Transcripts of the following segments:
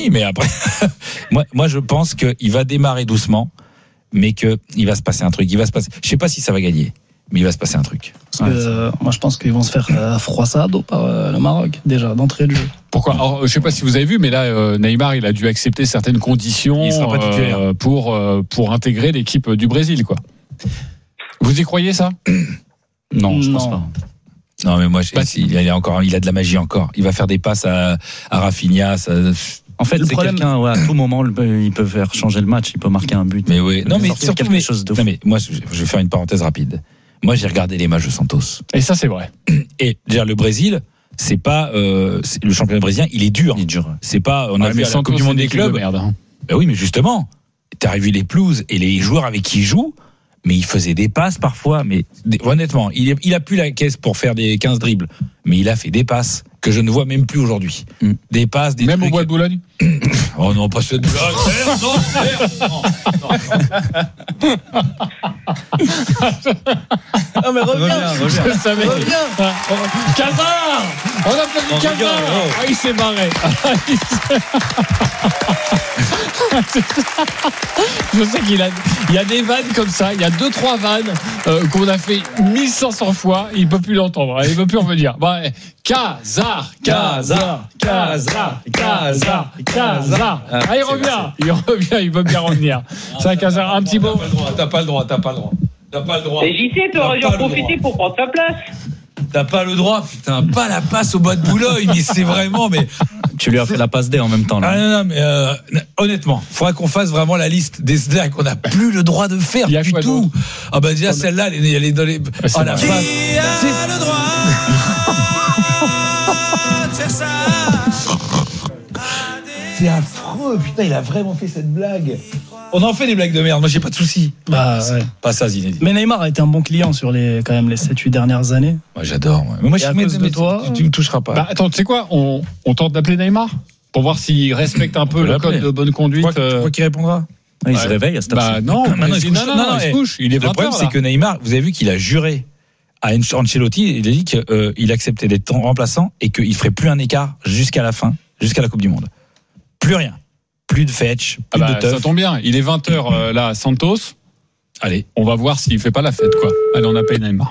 oui, mais après, moi, je pense qu'il va démarrer doucement, mais qu'il va se passer un truc. Je sais pas si ça va gagner, mais il va se passer un truc. Parce que, moi, je pense qu'ils vont se faire froissado par le Maroc, déjà, d'entrée de jeu. Pourquoi ? Alors, je sais pas si vous avez vu, mais là, Neymar, il a dû accepter certaines conditions il sera pas titulaire. pour intégrer l'équipe du Brésil, quoi. Vous y croyez ça ? Non, je pense pas. Non, mais moi, il a de la magie encore. Il va faire des passes à Rafinha. En fait, c'est quelqu'un, à tout moment, il peut faire changer le match, il peut marquer un but. Mais oui, non, mais surtout quelque chose de fou. Non, mais moi, je vais faire une parenthèse rapide. Moi, j'ai regardé les matchs de Santos. Et ça, c'est vrai. Et déjà, le Brésil, c'est pas le championnat brésilien, il est dur. Il est dur. C'est pas. On a vu à la Santos, Coupe du Monde des clubs. De merde, hein. Ben oui, mais justement, t'as revu les pelouses et les joueurs avec qui il joue. Mais il faisait des passes parfois. Mais honnêtement, il a plus la caisse pour faire des 15 dribbles. Mais il a fait des passes que je ne vois même plus aujourd'hui. Des passes, des même trucs. au Bois de Boulogne. Oh non, pas cette blague. Non, mais reviens. Je savais. Cazard. On a pas dit Cazard. Ah, il s'est barré. Je sais qu'il y a des vannes comme ça. Il y a 2-3 vannes qu'on a fait 1500 fois. Il peut plus l'entendre. Il peut plus revenir. Bah, Cazard. Ah, il revient. Il veut bien revenir. C'est un Cazard. Un petit mot. T'as pas le droit. Et JC, t'aurais dû en profiter pour prendre sa place. T'as pas le droit, putain, pas la passe au Bois de Boulogne, mais c'est vraiment, mais. Tu lui as fait la passe D en même temps, là. Ah non, mais honnêtement, il faudra qu'on fasse vraiment la liste des slags qu'on n'a plus le droit de faire du tout. Ah bah déjà, celle-là, elle est dans les. Ah, la passe. C'est le droit de faire ça. C'est affreux, putain, il a vraiment fait cette blague. On en fait des blagues de merde, moi j'ai pas de soucis. Bah, ouais. Pas ça, Zinedine. Mais Neymar a été un bon client sur les 7-8 dernières années. Moi j'adore. Mais moi, à cause de toi, tu me toucheras pas. Bah, attends, tu sais quoi, on tente d'appeler Neymar pour voir s'il respecte un peu le code de bonne conduite. Quoi qu'il répondra. Il se réveille à cette heure-ci. Non, il se couche. Il est 20h. Le problème, c'est que Neymar, vous avez vu qu'il a juré à Ancelotti, il a dit qu'il acceptait d'être remplaçant et qu'il ferait plus un écart jusqu'à la fin, jusqu'à la Coupe du Monde. Plus rien. Plus de fetch, plus de teuf. Ça tombe bien, il est 20h là à Santos. Allez, on va voir s'il fait pas la fête, quoi. Allez, on appelle Neymar.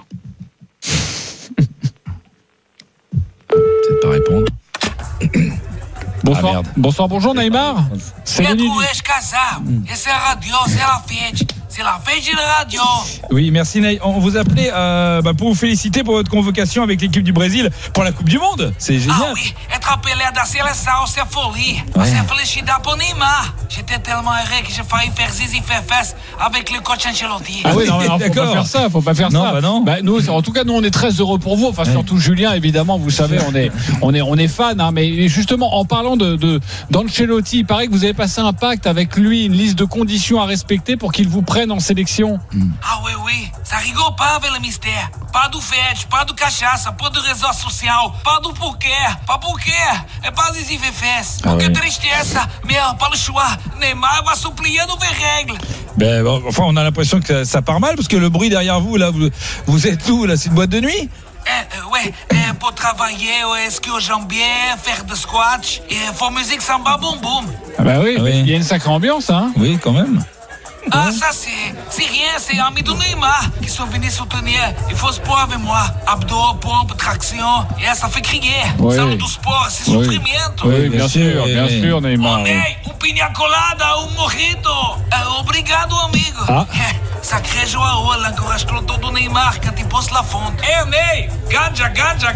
Peut-être pas répondre. Bonsoir, bonjour Neymar. C'est venu. C'est la radio, c'est la fête. C'est la fête de la radio. Oui, merci Ney. On vous appelait pour vous féliciter pour votre convocation avec l'équipe du Brésil pour la Coupe du Monde. C'est génial. Ah oui, être appelé à la sélection, c'est folie. Ouais. C'est félicité pour Neymar. J'étais tellement heureux que j'ai failli faire zizi fesse avec le coach Ancelotti. Ah oui, non, faut d'accord. pas faire ça. Bah non. Bah, nous, en tout cas, nous, on est très heureux pour vous. Enfin, surtout Julien, évidemment, vous savez, on est fan. Hein, mais justement, en parlant d'Ancelotti, il paraît que vous avez passé un pacte avec lui, une liste de conditions à respecter pour qu'il vous prenne en sélection. Ah oui, ça rigole pas avec le mystère. Pas de fête, pas de cachaça, pas de réseau social, pas de poker, et pas zizi fesse. Que tristesse, mais pas le choix. Neymar va supplier de règles. Enfin, on a l'impression que ça part mal parce que le bruit derrière vous, là, vous êtes où là? C'est une boîte de nuit? Pour travailler, est-ce que j'aime bien faire de squash et faut musique samba boum boum. Ah bah oui, il y a une sacrée ambiance, hein. Oui, quand même. Ah, ça c'est rien, c'est amis de Neymar qui sont venus soutenir. Il faut sport avec moi. Abdos, pompe, traction. Et ça fait crier. Oui. Salle du sport, c'est sofrimento. Oui, bien sûr, Neymar. Un pina colada, un mojito. Obrigado, amigo. Ah. Sacré João, l'encourage todo do Neymar quand il pose la fonte. Ney, ganja.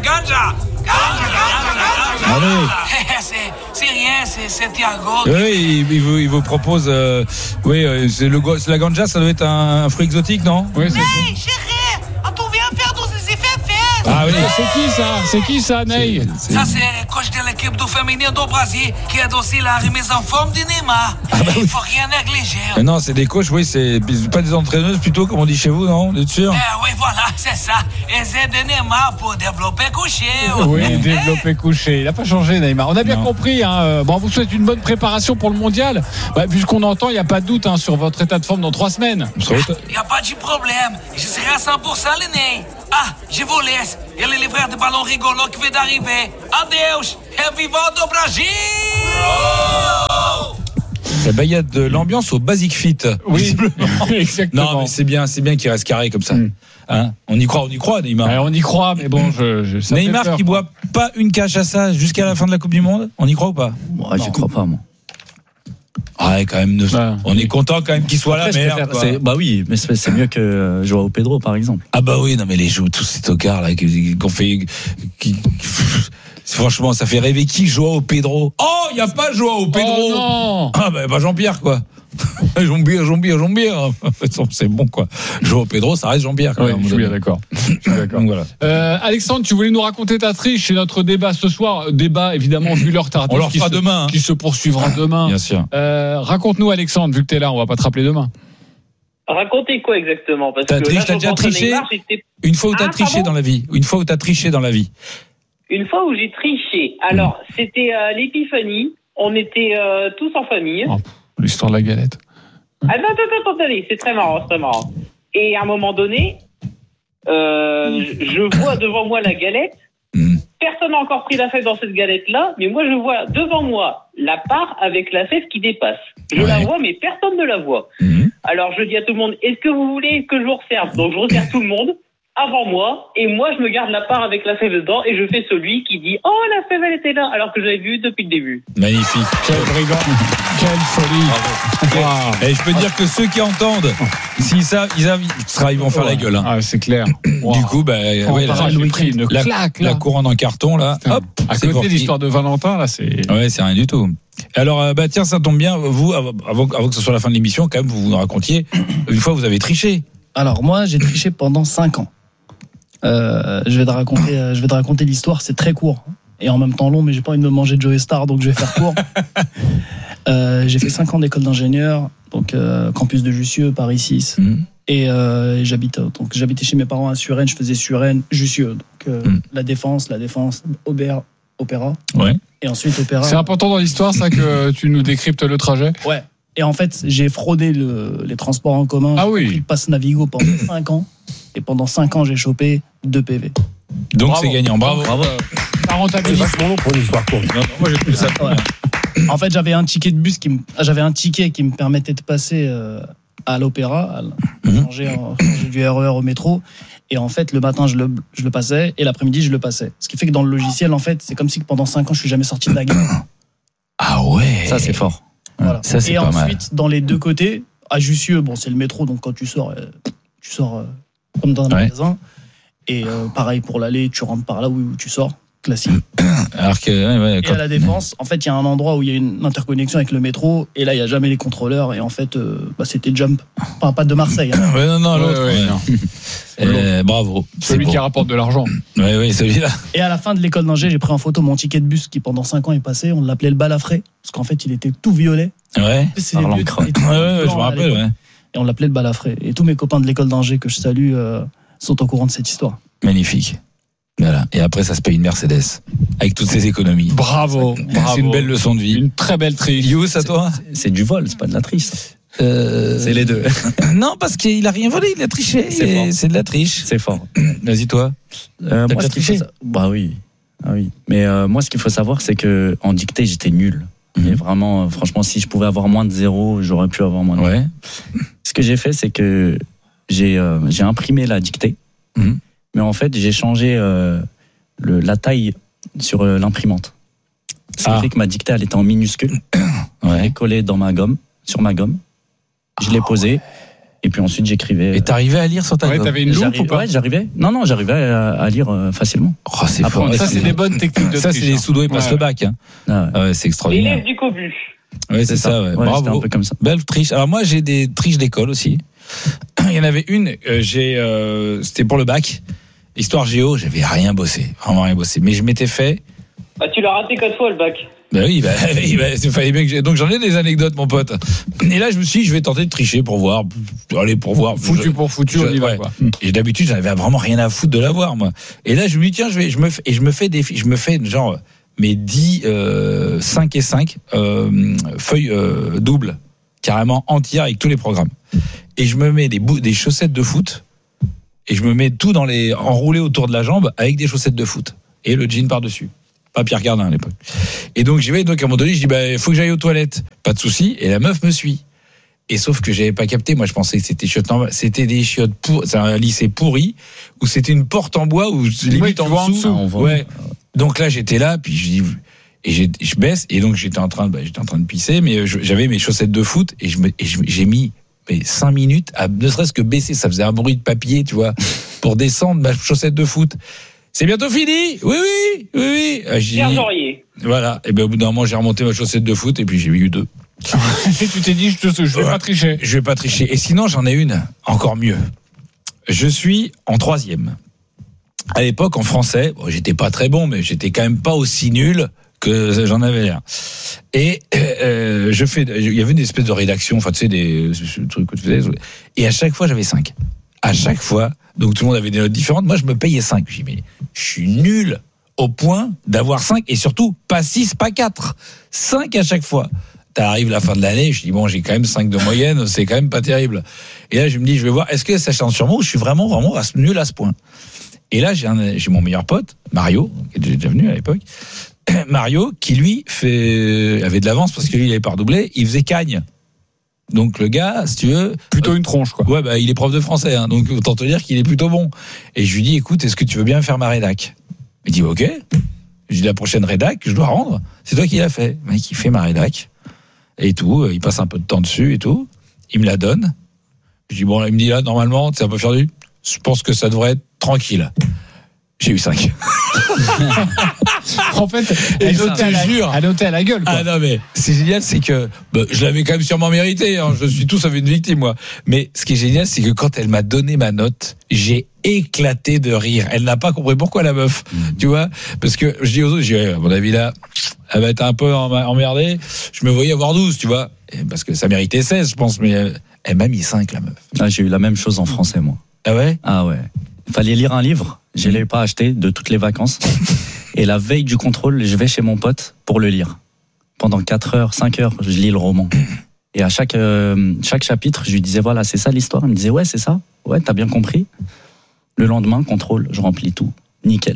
C'est rien, c'est Thiago. Oui, il vous propose. C'est la ganja, ça doit être un fruit exotique, non? Oui, c'est Ney, chérie, on vient faire des effets. Ah oui, c'est qui ça, Ney? Ça, c'est le coach de l'équipe du féminin du Brésil qui aide aussi la remise en forme de Neymar. Il faut rien négliger. Non, c'est des coachs, oui, c'est pas des entraîneuses plutôt, comme on dit chez vous, non? Vous êtes sûr? Oui, voilà, c'est ça. Ils aident Neymar pour développer couché. Oui, développer couché. Il n'a pas changé, Neymar. On a bien compris. Hein. Bon, on vous souhaite une bonne préparation pour le mondial. Puisqu'on entend, il n'y a pas de doute sur votre état de forme dans 3 semaines. Il n'y a pas de problème. Je serai à 100% le Ney. Ah, je vous laisse. Il y a le livreur de ballon rigolo qui vient d'arriver. Adeus. Et viva do Brasil! Ça baillade de l'ambiance au Basic Fit. Oui, exactement. Non, mais c'est bien qu'il reste carré comme ça. Hein, on y croit, Neymar. On y croit, mais bon, ça Neymar fait peur, qui boit pas une cachaça jusqu'à la fin de la Coupe du Monde, on y croit ou pas? Moi, j'y crois pas, moi. Ouais, quand même. On est content quand même qu'il soit là. Bah oui, mais c'est mieux que Joao Pedro, par exemple. Ah bah oui, non mais les joueurs, tous ces tocards là qu'on fait. Franchement, ça fait rêver qui? Joao Pedro. Oh, il y a pas Joao Pedro. Oh non. Ah bah Jean-Pierre quoi. Jean-Pierre. C'est bon quoi. Joao Pedro, ça reste Jean-Pierre. Ouais, je suis bien d'accord. Donc, voilà. Alexandre, tu voulais nous raconter ta triche. C'est notre débat ce soir. Débat évidemment vu l'heure tardive. On le fera demain. Qui se poursuivra demain. Bien sûr. Raconte-nous Alexandre, vu que t'es là, on va pas te rappeler demain. Racontez quoi exactement? Parce t'as déjà triché Neymar, une fois où t'as triché dans la vie. Une fois où t'as triché dans la vie. Une fois où j'ai triché. Alors, c'était à l'épiphanie. On était tous en famille. Oh, l'histoire de la galette. Attendez, c'est très marrant. Et à un moment donné, je vois devant moi la galette. Personne n'a encore pris la fève dans cette galette-là, mais moi je vois devant moi la part avec la fève qui dépasse. Je la vois, mais personne ne la voit. Alors je dis à tout le monde, est-ce que vous voulez que je vous resserve? Donc je resserre tout le monde avant moi, et moi je me garde la part avec la fève dedans, et je fais celui qui dit oh la fève elle était là, alors que je l'avais vue depuis le début. Magnifique. Quel brigand. Quelle folie. Wow. Et je peux dire que ceux qui entendent, s'ils savent, ils vont faire la gueule. Hein. Ah, c'est clair. Wow. Du coup, la couronne en carton là. Hop. À côté de l'histoire de Valentin là, c'est. Ouais, c'est rien du tout. Alors, tiens, ça tombe bien. Vous, avant que ce soit la fin de l'émission, quand même, vous nous racontiez. Une fois, vous avez triché. Alors moi, j'ai triché pendant 5 ans. Je vais te raconter l'histoire, c'est très court et en même temps long, mais j'ai pas envie de me manger de Joey Star, donc je vais faire court. J'ai fait 5 ans d'école d'ingénieur, donc campus de Jussieu, Paris 6, et j'habitais chez mes parents à Suresnes, je faisais Suresnes, Jussieu, donc la défense, Aubert, Opéra, ouais. Et ensuite Opéra. C'est important dans l'histoire, ça, que tu nous décryptes le trajet. Ouais. Et en fait, j'ai fraudé les transports en commun. Ah oui. J'ai pris le pass Navigo pendant 5 ans. Et pendant 5 ans, j'ai chopé 2 PV. Donc c'est gagnant, bravo. Ça rentabilise. C'est vachement long pour une histoire courte. Moi j'ai plus ça. Ouais. En fait, j'avais un ticket de bus qui me permettait de passer à l'Opéra, changer du RER au métro. Et en fait, le matin, je le passais, et l'après-midi, je le passais. Ce qui fait que dans le logiciel, en fait, c'est comme si pendant 5 ans, je suis jamais sorti de la gare. Ah ouais. Ça, c'est fort. Voilà. Ça, c'est et pas ensuite, dans les deux côtés, à Jussieu, bon, c'est le métro, donc quand tu sors comme dans un magasin. Et pareil pour l'aller, tu rentres par là où tu sors, classique. Alors que, et à la Défense, en fait, il y a un endroit où il y a une interconnexion avec le métro, et là, il n'y a jamais les contrôleurs, et en fait, c'était Jump. Enfin, pas de Marseille. Hein. Ouais, non, l'autre. Bravo. Celui qui rapporte de l'argent. Oui, celui-là. Et à la fin de l'école d'ingé, j'ai pris en photo mon ticket de bus qui, pendant 5 ans, est passé. On l'appelait le balafré, parce qu'en fait, il était tout violet. Ouais. C'est les vieux, je me rappelle, ouais. Et on l'appelait le balafré. Et tous mes copains de l'école d'ingé que je salue sont au courant de cette histoire. Magnifique. Voilà. Et après, ça se paye une Mercedes avec toutes ses économies. Bravo. C'est une belle leçon de vie. Une très belle triche. Yous, à toi? C'est du vol, c'est pas de la triche. C'est les deux. Non, parce qu'il a rien volé, il a triché. C'est de la triche. C'est fort. Vas-y, toi. T'as déjà triché? Bah oui. Ah oui. Mais moi, ce qu'il faut savoir, c'est que en dictée, j'étais nul. Mais vraiment, franchement, si je pouvais avoir moins de 0, j'aurais pu avoir moins de 0. Ouais. Ce que j'ai fait, c'est que j'ai imprimé la dictée. Mais en fait, j'ai changé la taille sur l'imprimante. Ce qui fait que ma dictée, elle était en minuscule. Elle est collée sur ma gomme. Je l'ai posée. Et puis ensuite, j'écrivais. Et t'arrivais à lire sur ta gomme? T'avais une loupe ou pas? Ouais, j'arrivais. Non, j'arrivais à lire facilement. Oh, c'est fort. Ça, c'est des bonnes techniques de triche. Ça, c'est les sous-dos, ils passent le bac. Hein. Ouais, c'est extraordinaire. L'élève du cobu. Ouais, c'est ça. Ouais. Bravo. Un peu comme ça. Belle triche. Alors moi, j'ai des triches d'école aussi. Il y en avait une. C'était pour le bac. Histoire géo, j'avais rien bossé, vraiment rien bossé. Mais je m'étais fait. Bah, tu l'as raté 4 fois le bac. Bah oui, il fallait bien que donc j'en ai des anecdotes, mon pote. Et là, je me suis dit, je vais tenter de tricher pour voir. Allez, pour voir. Foutu pour foutu, on y va, quoi. Et d'habitude, j'en avais vraiment rien à foutre de l'avoir, moi. Et là, je me dis, tiens, je me fais genre mes 10, 5 et 5 feuilles doubles, carrément entières avec tous les programmes. Et je me mets des chaussettes de foot. Et je me mets tout enroulé autour de la jambe avec des chaussettes de foot. Et le jean par-dessus. pas Pierre Cardin à l'époque. Et donc j'y vais, donc à un moment donné, je dis bah faut que j'aille aux toilettes, pas de souci. Et la meuf me suit. Et sauf que j'avais pas capté, moi je pensais que c'était chiottes normales. C'était des chiottes c'est un lycée pourri où c'était une porte en bois où limite en dessous. Ouais. Donc là j'étais là, puis je dis et je baisse et donc j'étais en train de pisser, mais j'avais mes chaussettes de foot et j'ai mis 5 minutes à ne serait-ce que baisser, ça faisait un bruit de papier, tu vois, pour descendre ma chaussette de foot. C'est bientôt fini. Oui. Pierre Jorier. Voilà. Et ben au bout d'un moment j'ai remonté ma chaussette de foot et puis j'ai eu 2. Et tu t'es dit je vais pas tricher. Je vais pas tricher. Et sinon j'en ai une encore mieux. Je suis en 3e. À l'époque en français, j'étais pas très bon, mais j'étais quand même pas aussi nul que j'en avais l'air. Et il y avait une espèce de rédaction, enfin tu sais des trucs que tu faisais. Et à chaque fois j'avais 5. À chaque fois, donc tout le monde avait des notes différentes. Moi je me payais 5. Je dis mais je suis nul au point d'avoir 5 et surtout pas 6, pas 4. 5 à chaque fois. T'arrives la fin de l'année, je dis bon j'ai quand même 5 de moyenne, c'est quand même pas terrible. Et là je me dis je vais voir est-ce que ça change sur moi ou je suis vraiment nul à ce point. Et là j'ai mon meilleur pote Mario qui est déjà venu à l'époque. Mario qui lui avait de l'avance parce que lui il avait pas redoublé, il faisait cagne. Donc le gars, si tu veux, plutôt une tronche quoi. Ouais, bah il est prof de français hein, donc autant te dire qu'il est plutôt bon. Et je lui dis écoute, est-ce que tu veux bien faire ma rédac? Il dit OK. Je dis la prochaine rédac que je dois rendre, c'est toi qui l'as fait. Le mec il fait ma rédac et tout, il passe un peu de temps dessus et tout. Il me la donne. Je dis bon là, il me dit là normalement, ça peut faire du. Je pense que ça devrait être tranquille. J'ai eu 5. En fait, elle notait à la gueule. Quoi. Ah non, mais c'est génial, c'est que je l'avais quand même sûrement mérité. Hein, je suis tout sauf une victime, moi. Mais ce qui est génial, c'est que quand elle m'a donné ma note, j'ai éclaté de rire. Elle n'a pas compris pourquoi la meuf, tu vois. Parce que je dis aux autres, à mon avis là, elle va être un peu emmerdée. Je me voyais avoir 12, tu vois. Parce que ça méritait 16, je pense. Mais elle m'a mis 5, la meuf. Ah, j'ai eu la même chose en français, moi. Ah ouais? Ah ouais. Il fallait lire un livre. Je ne l'ai pas acheté de toutes les vacances. Et la veille du contrôle, je vais chez mon pote pour le lire. Pendant 4 heures, 5 heures, je lis le roman. Et à chaque chapitre, je lui disais, voilà, c'est ça l'histoire. Il me disait, ouais, c'est ça. Ouais, t'as bien compris. Le lendemain, contrôle, je remplis tout. Nickel.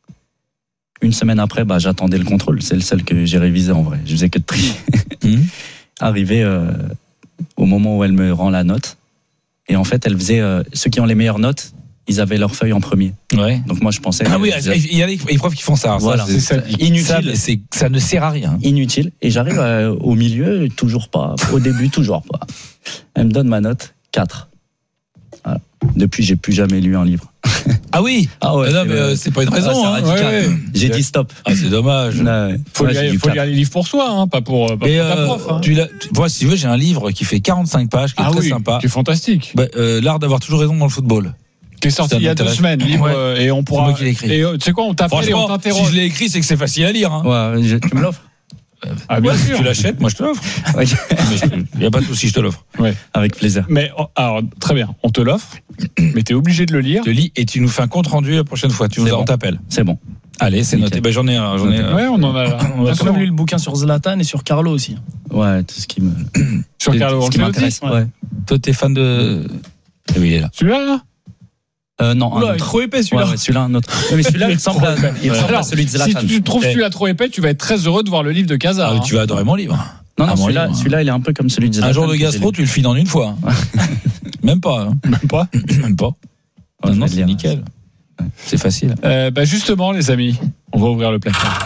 Une semaine après, j'attendais le contrôle. C'est le seul que j'ai révisé en vrai. Je faisais que de trier. Arrivé au moment où elle me rend la note. Et en fait, elle faisait ceux qui ont les meilleures notes, ils avaient leur feuille en premier. Ouais. Donc moi je pensais. Ah oui, il y a des profs qui font ça. Voilà. Ça, inutile. Ça ne sert à rien. Inutile. Et j'arrive au milieu, toujours pas. Au début, toujours pas. Elle me donne ma note 4. Voilà. Depuis, j'ai plus jamais lu un livre. Ah oui. Ah ouais. Non, mais c'est pas une raison. C'est radical. Ouais. J'ai dit stop. Ah c'est dommage. Faut lire les livres pour soi, hein, pas pour ta prof. Hein. Moi, si tu veux, j'ai un livre qui fait 45 pages, qui est très sympa. Qui est fantastique. L'art d'avoir toujours raison dans le football. Qui est sorti il y a 2 semaines, livre, et on pourra. C'est moi qui l'ai écrit. Et tu sais quoi, on t'appelle et on t'interroge. Si je l'ai écrit, c'est que c'est facile à lire. Hein. Ouais, tu me l'offres. Ah bien sûr. Tu l'achètes, moi je te l'offre. Ouais. Il n'y a pas de souci, je te l'offre. Ouais. Avec plaisir. Mais alors très bien, on te l'offre, mais t'es obligé de le lire. Tu le lis et tu nous fais un compte rendu la prochaine fois. On t'appelle. C'est bon. Allez, c'est noté. J'en ai un. Ouais, on en a. On a quand même lu le bouquin sur Zlatan et sur Carlo aussi. Ouais, tout ce qui me. Sur Carlo Ancelotti. Ouais. Toi, t'es fan de. Oui, il est là. Celui-là là. Non, il est trop épais celui-là. Ouais, celui-là, un autre. Mais celui-là, il ressemble à celui de Zlatan. Si tu trouves celui-là trop épais, tu vas être très heureux de voir le livre de Casa. Ah, tu vas adorer mon livre. Non, celui-là, il est un peu comme celui de Zlatan. Un jour de gastro, tu le files en une fois. Même pas. Même pas. Non, c'est nickel. C'est facile. Justement, les amis, on va ouvrir le placard.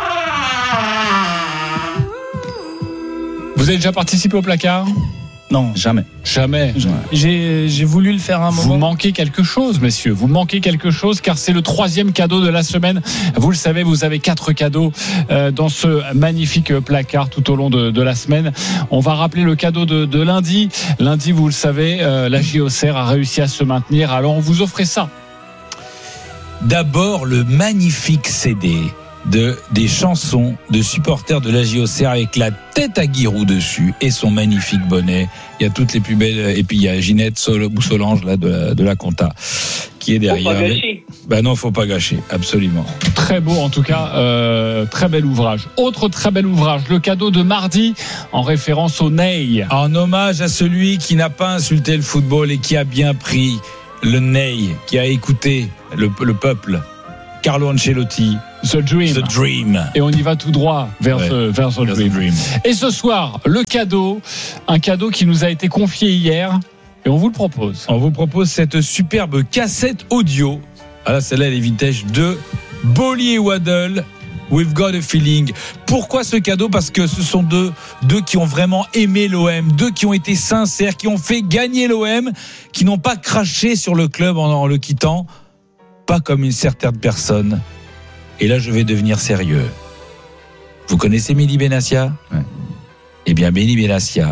Vous avez déjà participé au placard ? Non, jamais. J'ai voulu le faire un moment. Vous manquez quelque chose, messieurs. Vous manquez quelque chose car c'est le 3e cadeau de la semaine. Vous le savez, vous avez 4 cadeaux dans ce magnifique placard tout au long de la semaine. On va rappeler le cadeau de lundi. Lundi, vous le savez, la JOCR a réussi à se maintenir. Alors, on vous offrait ça. D'abord, le magnifique CD des chansons de supporters de la JOCR avec la tête à Giroud dessus et son magnifique bonnet. Il y a toutes les plus belles, et puis il y a Ginette Solange là de la Compta qui est derrière. Faut pas gâcher. Non, faut pas gâcher, absolument. Très beau en tout cas, très bel ouvrage. Autre très bel ouvrage, le cadeau de mardi en référence au Ney. En hommage à celui qui n'a pas insulté le football et qui a bien pris le Ney, qui a écouté le peuple. Carlo Ancelotti, The Dream. The Dream. Et on y va tout droit vers The Dream. Et ce soir, le cadeau, un cadeau qui nous a été confié hier, et on vous le propose. On vous propose cette superbe cassette audio. Ah, celle-là, elle est vintage de Bolly et Waddle. We've got a feeling. Pourquoi ce cadeau ? Parce que ce sont deux qui ont vraiment aimé l'OM, deux qui ont été sincères, qui ont fait gagner l'OM, qui n'ont pas craché sur le club en le quittant, pas comme une certaine personne. Et là, je vais devenir sérieux. Vous connaissez Mehdi Benassia ? Ouais. Eh bien, Mehdi Benassia,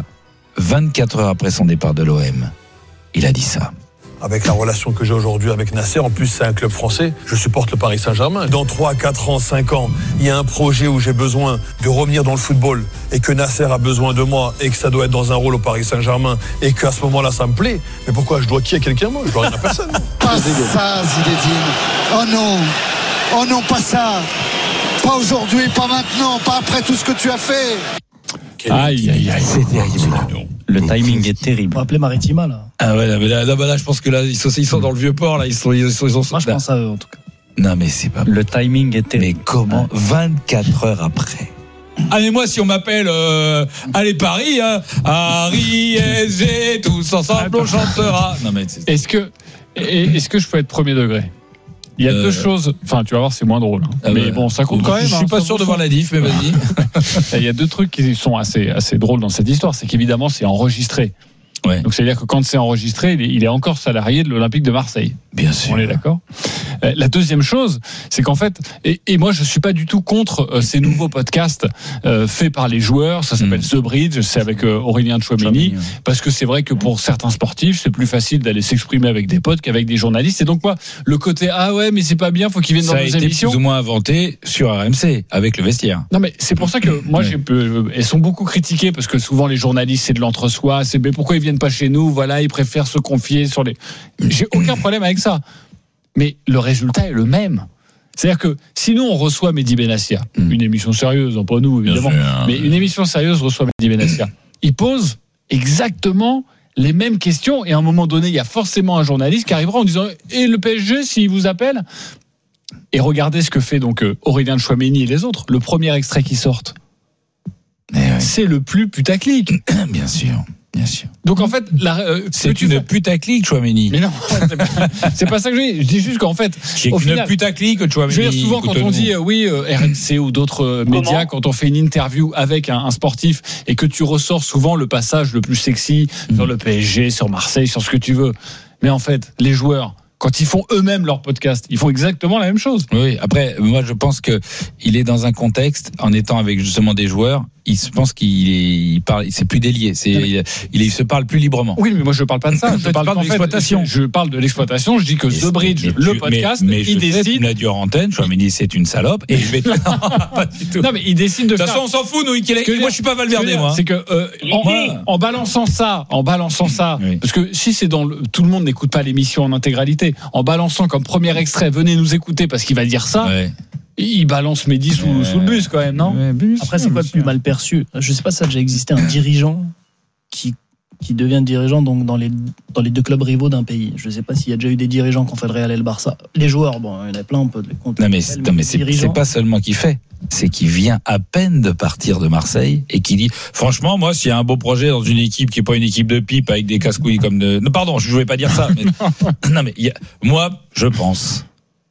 24 heures après son départ de l'OM, il a dit ça. Avec la relation que j'ai aujourd'hui avec Nasser, en plus c'est un club français, je supporte le Paris Saint-Germain. Dans 3, 4 ans, 5 ans, il y a un projet où j'ai besoin de revenir dans le football et que Nasser a besoin de moi et que ça doit être dans un rôle au Paris Saint-Germain et qu'à ce moment-là ça me plaît. Mais pourquoi je dois qui à quelqu'un moi ? Je dois rien à personne. Pas ça, Zinedine. Oh non, pas ça. Pas aujourd'hui, pas maintenant, pas après tout ce que tu as fait. Aïe. C'est terrible. Le timing est terrible. On va appeler Maritima, là. Ah ouais, là, je pense que là, ils sont dans le vieux port, là, ils sont. Moi, je pense à eux, en tout cas. Non, mais c'est pas. Le timing est terrible. Mais comment 24 heures après. Ah, mais moi, si on m'appelle, allez, Paris, hein, Harry, SG, tous ensemble, on chantera. Non, mais Est-ce que je peux être premier degré ? Il y a deux choses. Enfin, tu vas voir, c'est moins drôle. Mais bon, ça compte quand même. Je suis pas sûr de voir la diff, mais vas-y. Il y a deux trucs qui sont assez drôles dans cette histoire. C'est qu'évidemment, c'est enregistré. Ouais. Donc, c'est-à-dire que quand c'est enregistré, il est encore salarié de l'Olympique de Marseille. Bien sûr. On est d'accord. La deuxième chose, c'est qu'en fait, et moi, je suis pas du tout contre ces nouveaux podcasts faits par les joueurs. Ça s'appelle The Bridge. C'est avec Aurélien Tchouameni. Parce que c'est vrai que pour certains sportifs, c'est plus facile d'aller s'exprimer avec des potes qu'avec des journalistes. Et donc, moi, le côté, ah ouais, mais c'est pas bien, faut qu'ils viennent dans nos émissions. Ça a été plus ou moins inventé sur RMC, avec le vestiaire. Non, mais c'est pour ça que moi, elles sont beaucoup critiquées parce que souvent, les journalistes, c'est de l'entre-soi. Mais pourquoi ils viennent pas chez nous? Voilà, ils préfèrent se confier sur les. J'ai aucun problème avec ça. Mais le résultat est le même. C'est-à-dire que sinon on reçoit Mehdi Benassia, une émission sérieuse, pas nous évidemment, mais une émission sérieuse reçoit Mehdi Benassia. Il pose exactement les mêmes questions et à un moment donné, il y a forcément un journaliste qui arrivera en disant « Et le PSG, s'il vous appelle ?» Et regardez ce que fait donc Aurélien Tchouameni et les autres. Le premier extrait qui sort, c'est le plus putaclic. Bien sûr. Bien sûr. Donc en fait, c'est une putaclic, Tchouameni. Mais non, c'est pas ça que je dis. Je dis juste qu'en fait, au final, putaclic, Tchouameni. Je veux dire souvent quand on dit RMC ou d'autres médias, quand on fait une interview avec un sportif et que tu ressors souvent le passage le plus sexy sur le PSG, sur Marseille, sur ce que tu veux. Mais en fait, les joueurs, quand ils font eux-mêmes leur podcast, ils font exactement la même chose. Oui, après, moi je pense que il est dans un contexte, en étant avec justement des joueurs, il se pense qu'il parle, c'est plus délié, il se parle plus librement. Oui, mais moi je parle pas de ça. Je parle de l'exploitation. Je parle de l'exploitation. Je dis que The Bridge, le podcast, il décide. Il a dit en antenne. Je me dis c'est une salope et je vais. Pas du tout. Non, mais il décide de. De toute façon, on s'en fout. Nous, moi, je suis pas Valverde, moi. C'est que en balançant ça, parce que si c'est tout le monde n'écoute pas l'émission en intégralité. En balançant comme premier extrait, venez nous écouter parce qu'il va dire ça. Ouais. Il balance Mehdi sous le bus quand même, non ? Après, c'est quoi le plus mal perçu ? Je sais pas si ça a déjà existé un dirigeant qui devient dirigeant donc dans les deux clubs rivaux d'un pays. Je sais pas s'il y a déjà eu des dirigeants qui ont fait le Real et le Barça. Les joueurs, bon, il y en a plein, on peut les compter. Non mais c'est pas seulement qu'il fait, c'est qu'il vient à peine de partir de Marseille et qui dit franchement, moi, s'il y a un beau projet dans une équipe qui est pas une équipe de pipe avec des casse-couilles comme de. Non, pardon, je voulais pas dire ça. Mais... non mais moi, je pense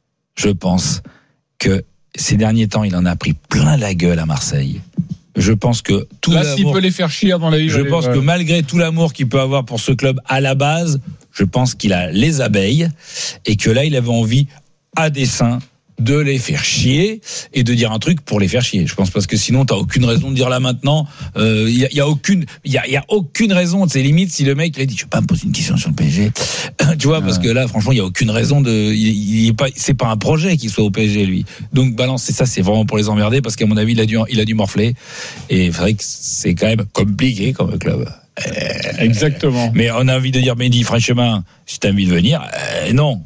que ces derniers temps, il en a pris plein la gueule à Marseille. Je pense que tout là, s'il peut les faire chier avant la vie. Je pense que malgré tout l'amour qu'il peut avoir pour ce club à la base, je pense qu'il a les abeilles et que là, il avait envie à dessein de les faire chier et de dire un truc pour les faire chier. Je pense parce que sinon t'as aucune raison de dire là maintenant. Il y a aucune raison. C'est limite si le mec il a dit je vais pas me poser une question sur le PSG. Tu vois parce que là franchement il y a aucune raison de. C'est pas un projet qu'il soit au PSG lui. Donc balancer ça c'est vraiment pour les emmerder parce qu'à mon avis il a dû morfler et c'est vrai que c'est quand même compliqué comme club. Exactement. Mais on a envie de dire Mehdi franchement si t'as envie de venir non.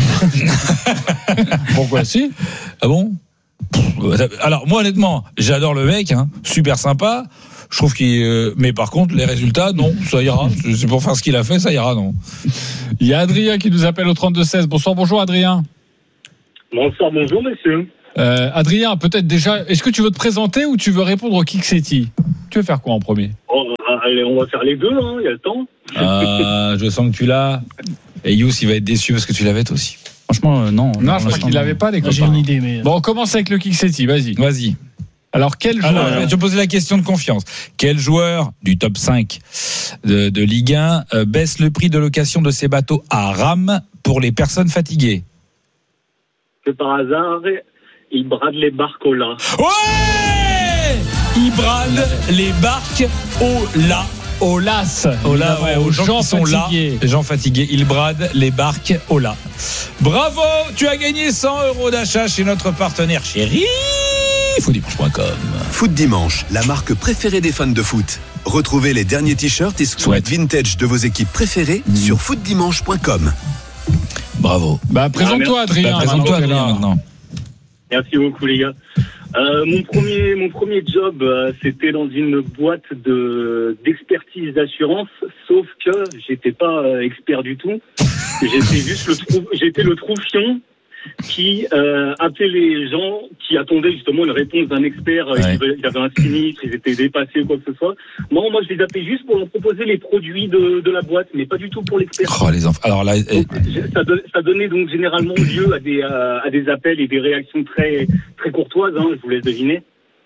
Pourquoi si? Ah bon? Alors moi honnêtement j'adore le mec super sympa. Je trouve qu'il mais par contre les résultats non ça ira. C'est pour faire ce qu'il a fait ça ira non. Il y a Adrien qui nous appelle au 32-16. Bonjour Adrien. Bonsoir bonjour messieurs. Adrien, peut-être déjà, est-ce que tu veux te présenter ou tu veux répondre au Kiksetti? Tu veux faire quoi en premier? Allez, on va faire les deux, il y a le temps. Je sens que tu l'as. Et Yous, il va être déçu parce que tu l'avais toi aussi. Franchement, non. Non, je crois qu'il l'avait pas, les copains. J'ai une idée, mais. Bon, on commence avec le Kiksetti, vas-y. Alors, quel joueur? Je vais te poser la question de confiance. Quel joueur du top 5 de Ligue 1 baisse le prix de location de ses bateaux à rame pour les personnes fatiguées? Que par hasard, il brade les barques au lait. Ouais! Il brade les barques au lait. Au las, aux gens qui sont fatigués. Là, les gens fatigués, ils bradent les barques au lait. Bravo, tu as gagné 100 € d'achat chez notre partenaire chéri, footdimanche.com. Foot Dimanche, la marque préférée des fans de foot. Retrouvez les derniers t-shirts et sweats vintage de vos équipes préférées sur footdimanche.com. Bravo. Présente-toi, Adrien. Maintenant. Merci beaucoup, les gars. Mon premier job, c'était dans une boîte d'expertise d'assurance, sauf que j'étais pas expert du tout. J'étais le troufion qui appelait les gens qui attendaient justement une réponse d'un expert. Ouais. Ils avaient un sinistre, ils étaient dépassés ou quoi que ce soit. Moi, je les appelais juste pour leur proposer les produits de la boîte, mais pas du tout pour l'expert. Oh, les enfants. Alors là, ça donnait donc généralement lieu à des appels et des réactions très très courtoises. Je vous laisse deviner.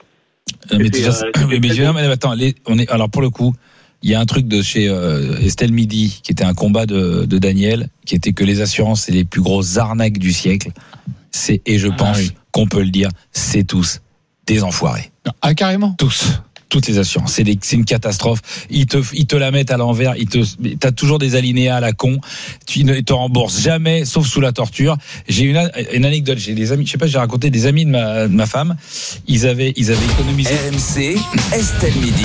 Alors pour le coup, il y a un truc de chez Estelle Midi qui était un combat de Daniel, qui était que les assurances c'est les plus grosses arnaques du siècle. Et je pense qu'on peut le dire, c'est tous des enfoirés. Ah, carrément. Toutes les assurances, c'est une catastrophe. Ils te la mettent à l'envers. T'as toujours des alinéas à la con. Tu ne te rembourses jamais, sauf sous la torture. J'ai une anecdote. J'ai des amis, je sais pas, j'ai raconté des amis de ma femme. Ils avaient économisé. RMC, Estelle Midi.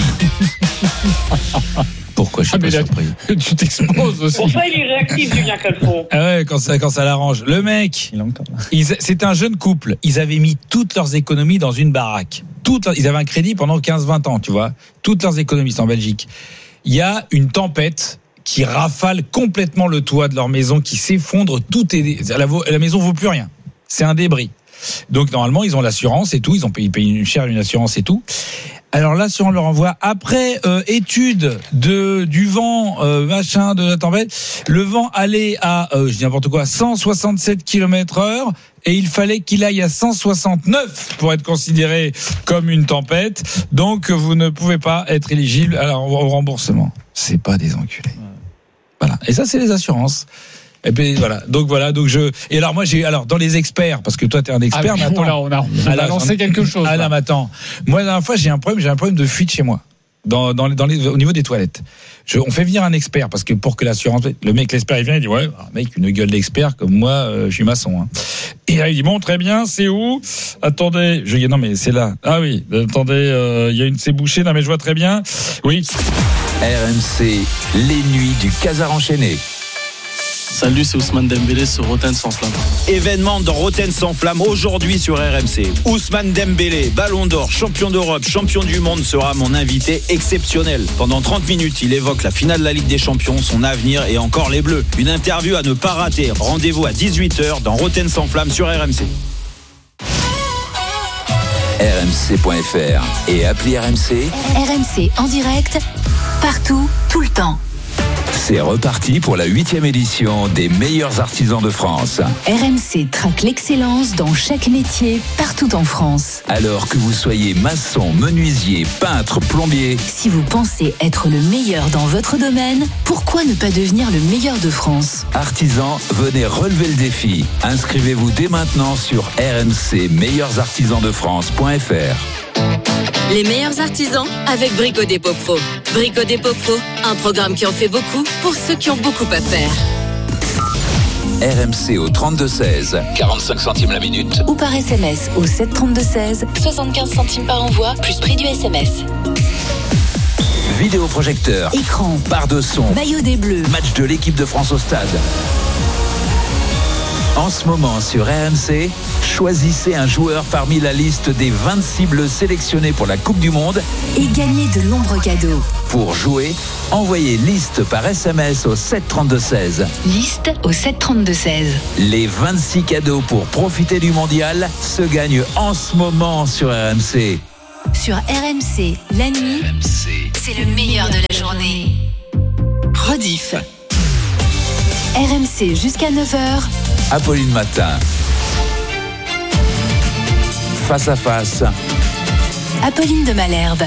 Pourquoi je suis pas surpris? Tu t'exposes aussi. Pour ça, il est réactif, Julien Calfon. Ah ouais, quand ça l'arrange. Le mec, c'est un jeune couple. Ils avaient mis toutes leurs économies dans une baraque. Ils avaient un crédit pendant 15-20 ans, tu vois. Toutes leurs économies, c'est en Belgique. Il y a une tempête qui rafale complètement le toit de leur maison, qui s'effondre. La maison vaut plus rien. C'est un débris. Donc normalement, ils ont l'assurance et tout. Ils payent une assurance et tout. Alors là, si on leur envoie après étude du vent, de la tempête, le vent allait à, je dis n'importe quoi, 167 km/h et il fallait qu'il aille à 169 pour être considéré comme une tempête. Donc vous ne pouvez pas être éligible au remboursement. C'est pas des enculés. Voilà. Et ça, c'est les assurances. Et puis voilà. Donc et alors moi dans les experts, parce que toi t'es un expert, mais attends, on a lancé quelque chose. Mais attends. Moi la dernière fois j'ai un problème de fuite chez moi. Au niveau des toilettes. On fait venir un expert parce que pour que l'assurance, l'expert il vient, il dit ouais, mec, une gueule d'expert comme moi, je suis maçon. Hein. Et là il dit bon, très bien, c'est où? Attendez, je dis non mais c'est là. Ah oui, attendez, c'est bouché, non mais je vois très bien. Oui. RMC, les nuits du Casar enchaîné. Salut, c'est Ousmane Dembélé sur Rotten sans flamme. Événement dans Rotten sans flamme aujourd'hui sur RMC. Ousmane Dembélé, Ballon d'Or, champion d'Europe, champion du monde, sera mon invité exceptionnel. Pendant 30 minutes, il évoque la finale de la Ligue des Champions, son avenir et encore les Bleus. Une interview à ne pas rater. Rendez-vous à 18h dans Rotten sans flamme sur RMC. RMC.fr et appli RMC. RMC en direct, partout, tout le temps. C'est reparti pour la 8e édition des meilleurs artisans de France. RMC traque l'excellence dans chaque métier, partout en France. Alors que vous soyez maçon, menuisier, peintre, plombier. Si vous pensez être le meilleur dans votre domaine, pourquoi ne pas devenir le meilleur de France? Artisans, venez relever le défi. Inscrivez-vous dès maintenant sur rmcmeilleursartisansdefrance.fr. Les meilleurs artisans avec Brico Dépôt Pro. Brico Dépôt Pro, un programme qui en fait beaucoup pour ceux qui ont beaucoup à faire. RMC au 32-16, 45 centimes la minute. Ou par SMS au 732-16, 75 centimes par envoi, plus prix du SMS. Vidéoprojecteur, écran, barre de son, maillot des Bleus, match de l'équipe de France au stade. En ce moment sur RMC, choisissez un joueur parmi la liste des 26 bleus sélectionnés pour la Coupe du Monde et gagnez de nombreux cadeaux. Pour jouer, envoyez liste par SMS au 732-16. Liste au 732-16. Les 26 cadeaux pour profiter du mondial se gagnent en ce moment sur RMC. Sur RMC, la nuit, c'est le meilleur de la journée. Rediff. RMC jusqu'à 9h. Apolline Matin. Face à face. Apolline de Malherbe.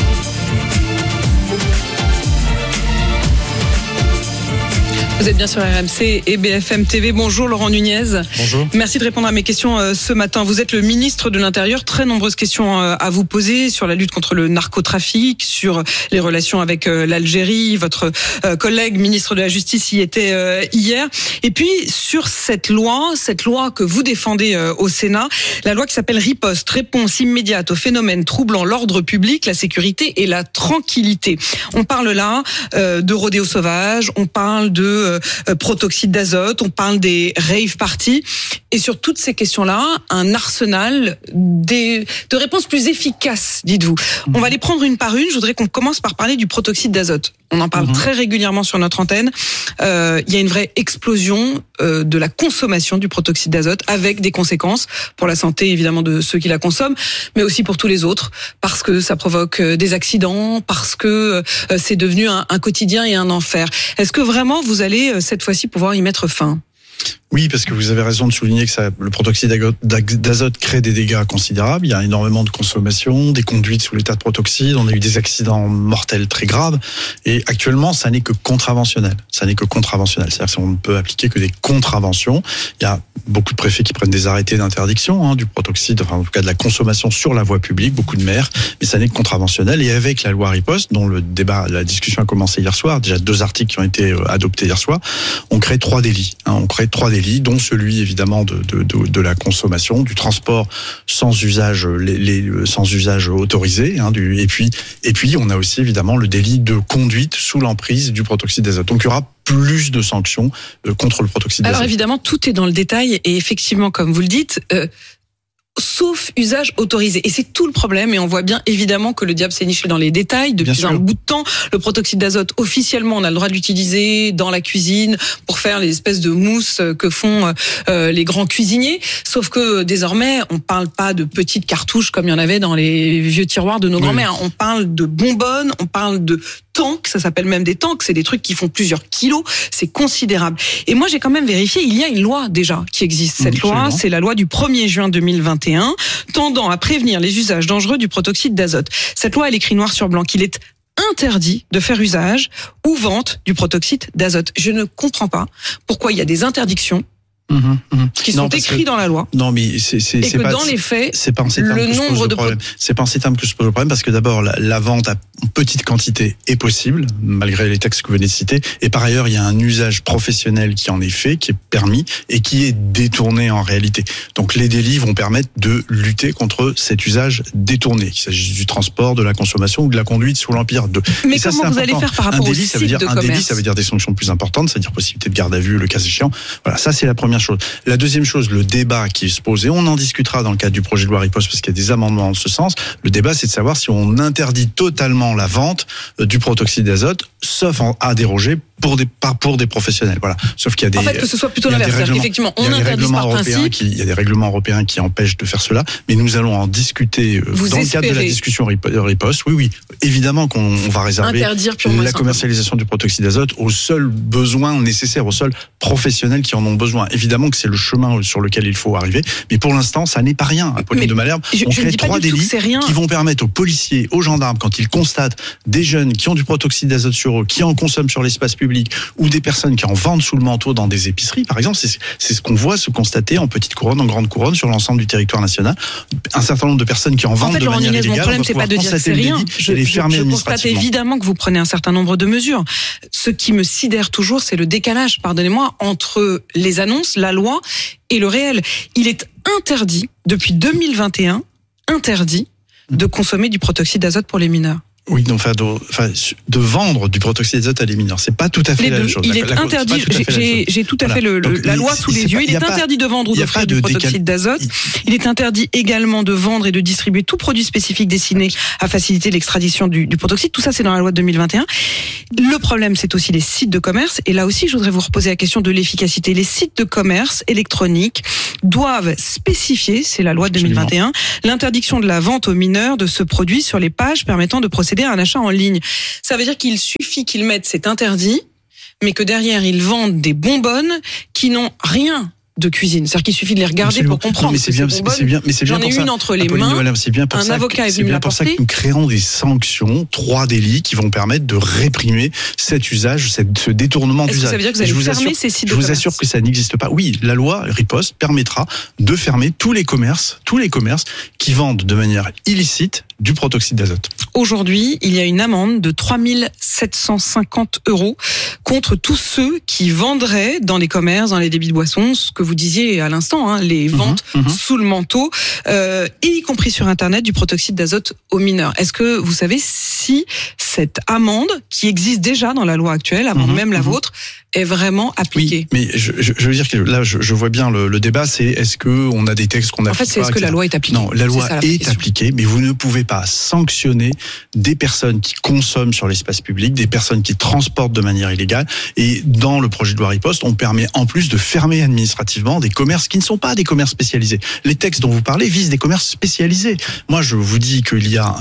Vous êtes bien sur RMC et BFM TV. Bonjour Laurent Nunez. Bonjour. Merci de répondre à mes questions ce matin. Vous êtes le ministre de l'Intérieur. Très nombreuses questions à vous poser sur la lutte contre le narcotrafic, sur les relations avec l'Algérie. Votre collègue ministre de la Justice y était hier. Et puis sur cette loi que vous défendez au Sénat, la loi qui s'appelle Riposte, réponse immédiate aux phénomènes troublant l'ordre public, la sécurité et la tranquillité. On parle là de rodéo sauvage, on parle de protoxyde d'azote, on parle des rave parties, et sur toutes ces questions-là, un arsenal de réponses plus efficaces, dites-vous. On va les prendre une par une. Je voudrais qu'on commence par parler du protoxyde d'azote. On en parle très régulièrement sur notre antenne. Il y a une vraie explosion de la consommation du protoxyde d'azote, avec des conséquences pour la santé évidemment de ceux qui la consomment, mais aussi pour tous les autres, parce que ça provoque des accidents, parce que c'est devenu un quotidien et un enfer. Est-ce que vraiment vous allez cette fois-ci pouvoir y mettre fin ? Oui, parce que vous avez raison de souligner que le protoxyde d'azote crée des dégâts considérables. Il y a énormément de consommation, des conduites sous l'état de protoxyde. On a eu des accidents mortels très graves. Et actuellement, ça n'est que contraventionnel. C'est-à-dire qu'on ne peut appliquer que des contraventions. Il y a beaucoup de préfets qui prennent des arrêtés d'interdiction du protoxyde, enfin en tout cas de la consommation sur la voie publique, beaucoup de maires. Mais ça n'est que contraventionnel. Et avec la loi Riposte, dont la discussion a commencé hier soir, déjà 2 articles qui ont été adoptés hier soir, on crée 3 délits. On crée 3 délits, dont celui évidemment de la consommation, du transport sans usage, sans usage autorisé, et puis on a aussi évidemment le délit de conduite sous l'emprise du protoxyde d'azote. Donc il y aura plus de sanctions contre le protoxyde d'azote. Alors évidemment, tout est dans le détail, et effectivement, comme vous le dites, sauf usage autorisé. Et c'est tout le problème, et on voit bien évidemment que le diable s'est niché dans les détails depuis un bout de temps. Le protoxyde d'azote, officiellement, on a le droit de l'utiliser dans la cuisine pour faire les espèces de mousses que font les grands cuisiniers. Sauf que désormais, on parle pas de petites cartouches comme il y en avait dans les vieux tiroirs de nos grands-mères. On parle de bonbonnes, on parle de tanks, ça s'appelle même des tanks, c'est des trucs qui font plusieurs kilos, c'est considérable. Et moi, j'ai quand même vérifié, il y a une loi déjà qui existe. Cette loi, c'est la loi du 1er juin 2021, tendant à prévenir les usages dangereux du protoxyde d'azote. Cette loi, elle écrit noir sur blanc qu'il est interdit de faire usage ou vente du protoxyde d'azote. Je ne comprends pas pourquoi il y a des interdictions qui sont écrits dans la loi. Non, mais c'est que pas, dans les faits, c'est pas en ces termes que je pose le problème. C'est pas en ces termes que je pose le problème, parce que d'abord, la vente à petite quantité est possible, malgré les textes que vous venez de citer. Et par ailleurs, il y a un usage professionnel qui en est fait, qui est permis et qui est détourné en réalité. Donc les délits vont permettre de lutter contre cet usage détourné, qu'il s'agisse du transport, de la consommation ou de la conduite sous l'empire de. Mais ça, comment vous allez faire par rapport au site de commerce ? Un délit, ça veut dire des sanctions plus importantes, c'est-à-dire possibilité de garde à vue, le cas échéant. Voilà, ça c'est la première chose. La deuxième chose, le débat qui se pose, et on en discutera dans le cadre du projet de loi Riposte parce qu'il y a des amendements en ce sens. Le débat, c'est de savoir si on interdit totalement la vente du protoxyde d'azote, sauf à déroger pour des professionnels. Voilà. Sauf qu'il y a des. En fait, que ce soit plutôt l'inverse. Effectivement, on interdit par principe. Il y a des règlements européens qui empêchent de faire cela, mais nous allons en discuter dans le cadre de la discussion Riposte. Oui, évidemment qu'on va réserver la commercialisation du protoxyde d'azote aux seuls besoins nécessaires, aux seuls professionnels qui en ont besoin. Évidemment que c'est le chemin sur lequel il faut arriver, mais pour l'instant, ça n'est pas rien. Apolline de Malherbe, on crée 3 délits qui vont permettre aux policiers, aux gendarmes, quand ils constatent des jeunes qui ont du protoxyde d'azote sur eux, qui en consomment sur l'espace public, ou des personnes qui en vendent sous le manteau dans des épiceries, par exemple, c'est ce qu'on voit se constater en petite couronne, en grande couronne, sur l'ensemble du territoire national. Un certain nombre de personnes qui en vendent de manière illégale. Mon problème, c'est pas de dire que c'est rien. Je constate évidemment que vous prenez un certain nombre de mesures. Ce qui me sidère toujours, c'est le décalage, pardonnez-moi, entre les annonces, la loi et le réel. Il est interdit, depuis 2021, de consommer du protoxyde d'azote pour les mineurs. Oui, donc de vendre du protoxyde d'azote à des mineurs, c'est pas tout à fait la même chose. Il est interdit. J'ai tout à fait la loi sous les yeux. Il est interdit de vendre ou d'offrir du protoxyde d'azote. Il est interdit également de vendre et de distribuer tout produit spécifique destiné à faciliter l'extradition du protoxyde. Tout ça, c'est dans la loi de 2021. Le problème, c'est aussi les sites de commerce. Et là aussi, je voudrais vous reposer la question de l'efficacité. Les sites de commerce électroniques doivent spécifier, c'est la loi de 2021, l'interdiction de la vente aux mineurs de ce produit sur les pages permettant de procéder à un achat en ligne. Ça veut dire qu'il suffit qu'ils mettent c'est interdit, mais que derrière ils vendent des bonbonnes qui n'ont rien de cuisine. C'est-à-dire qu'il suffit de les regarder pour comprendre. Mais c'est bien pour ça. J'en ai une entre les mains. Un avocat est venu me la porter. C'est bien pour ça que nous créons des sanctions, 3 délits qui vont permettre de réprimer cet usage, ce détournement d'usage. Est-ce que ça veut dire que vous allez fermer ces sites de commerce ? Je vous assure que ça n'existe pas. Oui, la loi Riposte permettra de fermer tous les commerces qui vendent de manière illicite du protoxyde d'azote. Aujourd'hui, il y a une amende de 3 750 € contre tous ceux qui vendraient dans les commerces, dans les débits de boissons, ce que vous disiez à l'instant, les ventes sous le manteau, et y compris sur Internet, du protoxyde d'azote aux mineurs. Est-ce que vous savez si cette amende, qui existe déjà dans la loi actuelle, avant même la vôtre, est vraiment appliquée? Oui, mais je veux dire que là, je vois bien le débat, c'est est-ce qu'on a des textes qu'on applique pas? En fait, c'est est-ce que la loi est appliquée? Non, la loi est appliquée, mais vous ne pouvez pas sanctionner des personnes qui consomment sur l'espace public, des personnes qui transportent de manière illégale. Et dans le projet de loi Riposte, on permet en plus de fermer administrativement des commerces qui ne sont pas des commerces spécialisés. Les textes dont vous parlez visent des commerces spécialisés. Moi, je vous dis qu'il y a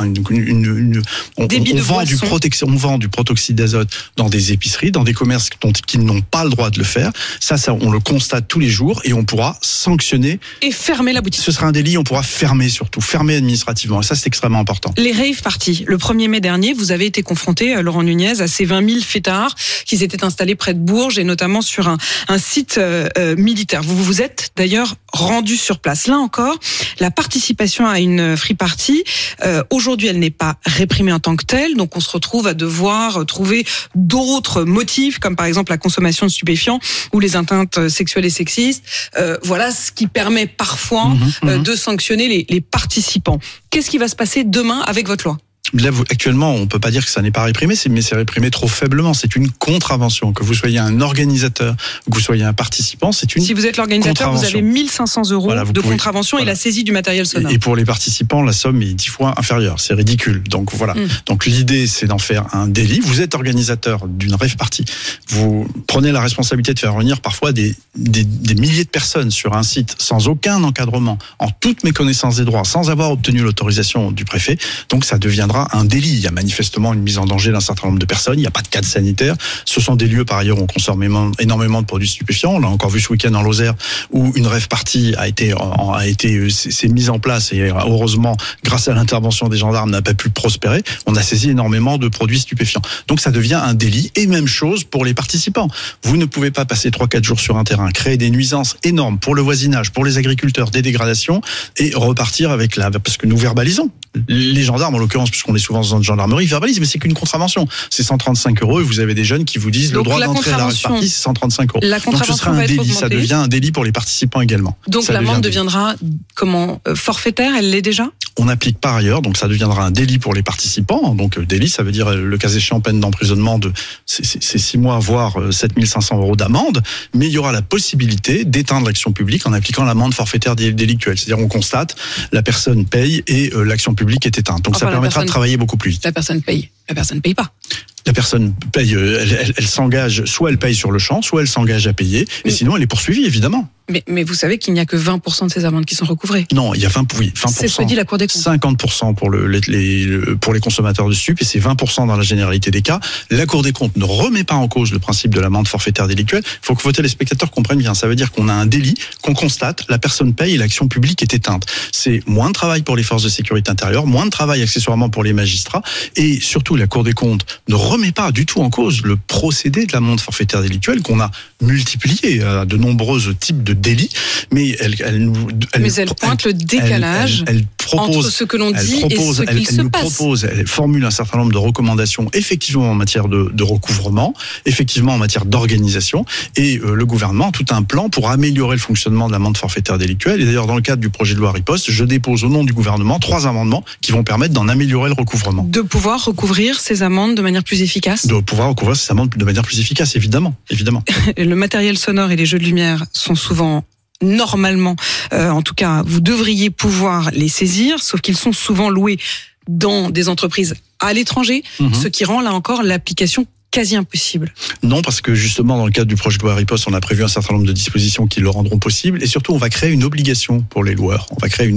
on vend du protoxyde d'azote dans des épiceries, dans des commerces qui n'ont pas le droit de le faire. Ça, on le constate tous les jours et on pourra sanctionner. Et fermer la boutique. Ce sera un délit, on pourra fermer surtout, fermer administrativement. Et ça, c'est extrêmement important. Les rave parties. Le 1er mai dernier, vous avez été confronté, Laurent Nunez, à ces 20 000 fêtards qui s'étaient installés près de Bourges et notamment sur un site militaire. Vous vous êtes d'ailleurs rendu sur place. Là encore, la participation à une free party, aujourd'hui, elle n'est pas réprimée en tant que telle. Donc, on se retrouve à devoir trouver d'autres motifs, comme par exemple la consommation de stupéfiants ou les atteintes sexuelles et sexistes. Voilà ce qui permet parfois de sanctionner les participants. Qu'est-ce qui va se passer demain avec votre loi ? Là, actuellement, on peut pas dire que ça n'est pas réprimé, mais c'est réprimé trop faiblement. C'est une contravention. Que vous soyez un organisateur, que vous soyez un participant, c'est une. Si vous êtes l'organisateur, vous avez 1 500 € de contravention et la saisie du matériel sonore. Et pour les participants, la somme est 10 fois inférieure. C'est ridicule. Donc voilà. Donc l'idée, c'est d'en faire un délit. Vous êtes organisateur d'une rave party. Vous prenez la responsabilité de faire venir parfois des milliers de personnes sur un site sans aucun encadrement, en toute méconnaissance des droits, sans avoir obtenu l'autorisation du préfet. Donc ça deviendra un délit. Il y a manifestement une mise en danger d'un certain nombre de personnes. Il n'y a pas de cadre sanitaire. Ce sont des lieux, par ailleurs, où on consomme énormément de produits stupéfiants. On l'a encore vu ce week-end en Lozère, où une rave party s'est mise en place et heureusement, grâce à l'intervention des gendarmes, n'a pas pu prospérer. On a saisi énormément de produits stupéfiants. Donc ça devient un délit. Et même chose pour les participants. Vous ne pouvez pas passer 3-4 jours sur un terrain, créer des nuisances énormes pour le voisinage, pour les agriculteurs, des dégradations, et repartir avec parce que nous verbalisons. Les gendarmes, en l'occurrence, puisqu'on est souvent dans une gendarmerie, verbalisent, mais c'est qu'une contravention. C'est 135 € et vous avez des jeunes qui vous disent donc le droit d'entrée à la rave party, c'est 135 €. Donc ce sera un délit, ça devient un délit pour les participants également. Donc l'amende deviendra forfaitaire, elle l'est déjà ? On applique par ailleurs, donc ça deviendra un délit pour les participants. Donc délit, ça veut dire le cas échéant peine d'emprisonnement de c'est 6 mois, voire 7 500 € d'amende. Mais il y aura la possibilité d'éteindre l'action publique en appliquant l'amende forfaitaire délictuelle. C'est-à-dire on constate, la personne paye et l'action publique est éteinte. Donc ça permettra de travailler beaucoup plus vite. La personne paye pas. La personne paye, elle s'engage, soit elle paye sur le champ, soit elle s'engage à payer, et sinon elle est poursuivie, évidemment. Mais vous savez qu'il n'y a que 20% de ces amendes qui sont recouvrées. Non, il y a 20%. C'est ce que dit la Cour des comptes. 50% pour les consommateurs de stupes et c'est 20% dans la généralité des cas. La Cour des comptes ne remet pas en cause le principe de l'amende forfaitaire délictuelle. Il faut que vos téléspectateurs comprennent bien. Ça veut dire qu'on a un délit, qu'on constate, la personne paye et l'action publique est éteinte. C'est moins de travail pour les forces de sécurité intérieure, moins de travail accessoirement pour les magistrats et surtout la Cour des comptes ne remet pas du tout en cause le procédé de l'amende forfaitaire délictuelle qu'on a multiplié à de nombreux types de délit, mais elle pointe le décalage entre ce que l'on dit et ce qu'il se passe. Elle formule un certain nombre de recommandations, effectivement en matière de recouvrement, effectivement en matière d'organisation, et le gouvernement a tout un plan pour améliorer le fonctionnement de l'amende forfaitaire délictuelle. Et d'ailleurs, dans le cadre du projet de loi riposte, je dépose au nom du gouvernement 3 amendements qui vont permettre d'en améliorer le recouvrement. De pouvoir recouvrir ces amendes de manière plus efficace. De pouvoir recouvrir ces amendes de manière plus efficace, évidemment. Le matériel sonore et les jeux de lumière sont souvent normalement, en tout cas, vous devriez pouvoir les saisir, sauf qu'ils sont souvent loués dans des entreprises à l'étranger, ce qui rend là encore l'application quasi impossible. Non, parce que justement, dans le cadre du projet de loi riposte, on a prévu un certain nombre de dispositions qui le rendront possible, et surtout, on va créer une obligation pour les loueurs.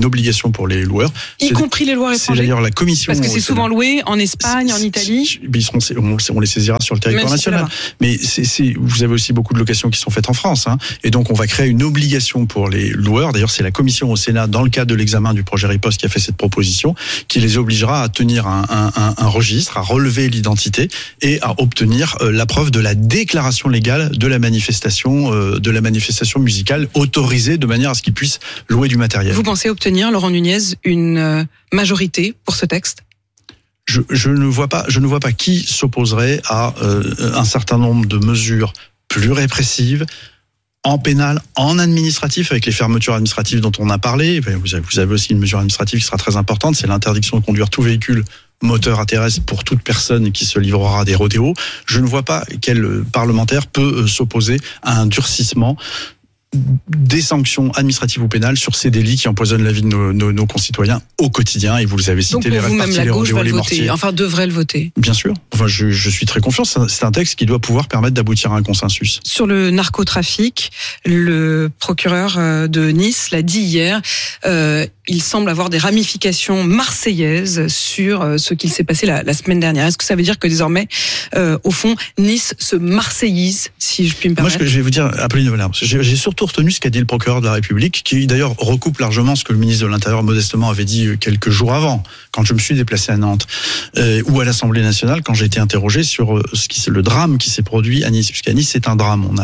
Y compris les loueurs étrangers. C'est d'ailleurs la commission. Parce que c'est souvent loué en Espagne, en Italie. On les saisira sur le territoire national. Mais vous avez aussi beaucoup de locations qui sont faites en France, et donc on va créer une obligation pour les loueurs. D'ailleurs, c'est la commission au Sénat, dans le cadre de l'examen du projet riposte, qui a fait cette proposition, qui les obligera à tenir un registre, à relever l'identité et à obtenir la preuve de la déclaration légale de la manifestation musicale autorisée de manière à ce qu'ils puissent louer du matériel. Vous pensez obtenir, Laurent Nunez, une majorité pour ce texte ? Je ne vois pas qui s'opposerait à un certain nombre de mesures plus répressives en pénal, en administratif, avec les fermetures administratives dont on a parlé. Vous avez aussi une mesure administrative qui sera très importante, c'est l'interdiction de conduire tout véhicule moteur à terrestre pour toute personne qui se livrera à des rodéos. Je ne vois pas quel parlementaire peut s'opposer à un durcissement des sanctions administratives ou pénales sur ces délits qui empoisonnent la vie de nos concitoyens au quotidien. Et vous les avez cités, les rêves partis, les rodéos, les mortiers. Enfin, devrait le voter. Bien sûr. Enfin, je suis très confiant. C'est un texte qui doit pouvoir permettre d'aboutir à un consensus. Sur le narcotrafic, le procureur de Nice l'a dit hier, il semble avoir des ramifications marseillaises sur ce qu'il s'est passé la semaine dernière. Est-ce que ça veut dire que désormais, au fond, Nice se marseillise, si je puis me permettre? Moi, je vais vous dire, Apolline Valère, j'ai surtout retenu ce qu'a dit le procureur de la République, qui d'ailleurs recoupe largement ce que le ministre de l'Intérieur modestement avait dit quelques jours avant, quand je me suis déplacé à Nantes, ou à l'Assemblée nationale, quand j'ai été interrogé sur le drame qui s'est produit à Nice. Puisqu'à Nice, c'est un drame. On a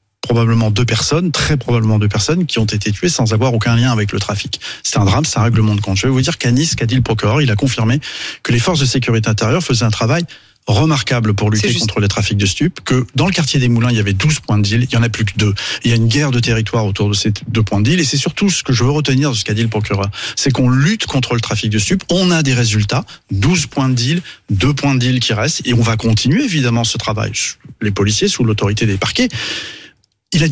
très probablement deux personnes qui ont été tuées sans avoir aucun lien avec le trafic. C'est un drame, c'est un règlement de compte. Je vais vous dire qu'à Nice, qu'a dit le procureur, il a confirmé que les forces de sécurité intérieure faisaient un travail remarquable pour lutter contre les trafics de stupes, que dans le quartier des Moulins, il y avait 12 points de deal, il y en a plus que 2. Il y a une guerre de territoire autour de ces 2 points de deal, et c'est surtout ce que je veux retenir de ce qu'a dit le procureur, c'est qu'on lutte contre le trafic de stupes, on a des résultats, 12 points de deal, 2 points de deal qui restent, et on va continuer évidemment ce travail. Les policiers, sous l'autorité des parquets, il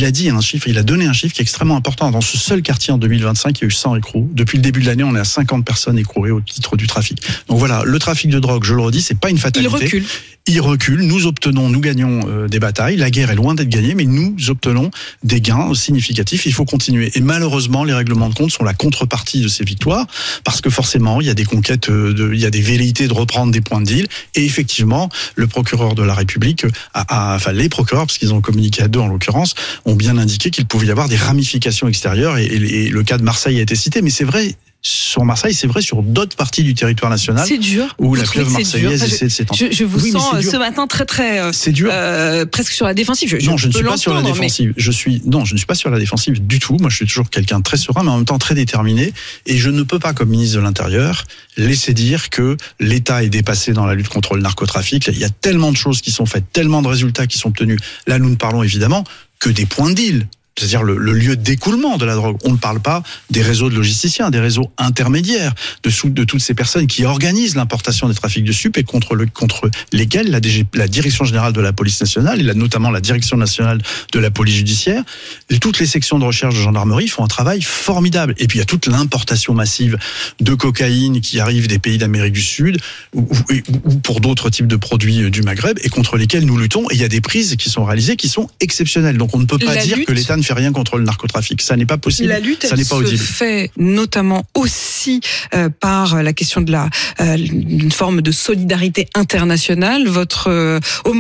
a donné un chiffre qui est extrêmement important. Dans ce seul quartier en 2025, il y a eu 100 écrous. Depuis le début de l'année, on est à 50 personnes écrouées au titre du trafic. Donc voilà, le trafic de drogue, je le redis, c'est pas une fatalité. Il recule, nous gagnons des batailles. La guerre est loin d'être gagnée, mais nous obtenons des gains significatifs. Il faut continuer. Et malheureusement, les règlements de compte sont la contrepartie de ces victoires, parce que forcément, il y a des conquêtes, il y a des velléités de reprendre des points de deal. Et effectivement, le procureur de la République, les procureurs, parce qu'ils ont communiqué à 2 en l'occurrence, ont bien indiqué qu'il pouvait y avoir des ramifications extérieures. Et le cas de Marseille a été cité, mais c'est vrai. Sur Marseille, c'est vrai sur d'autres parties du territoire national. C'est dur. Où la pieuvre marseillaise essaie de s'étendre. Je vous sens ce matin très c'est dur. Presque sur la défensive. Non, je ne suis pas sur la défensive. Je ne suis pas sur la défensive du tout. Moi, je suis toujours quelqu'un de très serein, mais en même temps très déterminé. Et je ne peux pas, comme ministre de l'Intérieur, laisser dire que l'État est dépassé dans la lutte contre le narcotrafic. Il y a tellement de choses qui sont faites, tellement de résultats qui sont obtenus. Là, nous ne parlons évidemment que des points de deal. C'est-à-dire le lieu d'écoulement de la drogue. On ne parle pas des réseaux de logisticiens, des réseaux intermédiaires, de toutes ces personnes qui organisent l'importation des trafics de stupes et contre lesquels la Direction générale de la police nationale, et notamment la Direction nationale de la police judiciaire, et toutes les sections de recherche de gendarmerie font un travail formidable. Et puis il y a toute l'importation massive de cocaïne qui arrive des pays d'Amérique du Sud ou pour d'autres types de produits du Maghreb et contre lesquels nous luttons. Et il y a des prises qui sont réalisées qui sont exceptionnelles. Donc on ne peut pas dire que l'État ne fait rien contre le narcotrafic. Ça n'est pas possible. La lutte, ça n'est pas audible. Se fait notamment aussi par la question de une forme de solidarité internationale. Votre